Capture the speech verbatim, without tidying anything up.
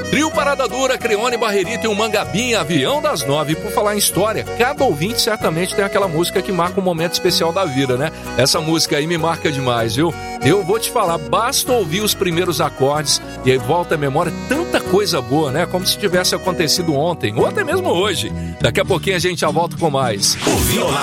Trio Parada Dura, Creone, Barrerita e o Mangabinha, Avião das Nove. E por falar em história, cada ouvinte certamente tem aquela música que marca um momento especial da vida, né? Essa música aí me marca demais, viu? Eu vou te falar, basta ouvir os primeiros acordes e aí volta à memória tanta coisa boa, né? Como se tivesse acontecido ontem, ou até mesmo hoje. Daqui a pouquinho a gente já volta com mais. Ouviu lá?